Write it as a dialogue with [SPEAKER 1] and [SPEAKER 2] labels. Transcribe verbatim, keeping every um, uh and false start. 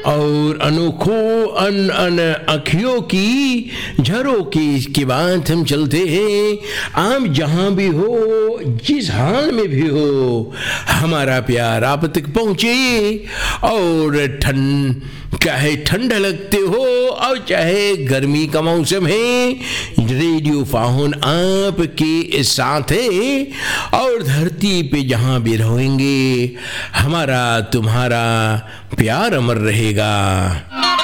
[SPEAKER 1] और अनोखों अन अन अखियों की झरोकी के बाद हम चलते हैं। आप जहाँ भी हो, जिस हाल में भी हो, हमारा प्यार आप तक पहुँचे। और ठंड चाहे ठंड लगते हो और चाहे गर्मी का मौसम है, रेडियो फाहुन आपके साथ है। और धरती पे जहाँ भी रहेंगे, हमारा तुम्हारा प्यार अमर रहेगा।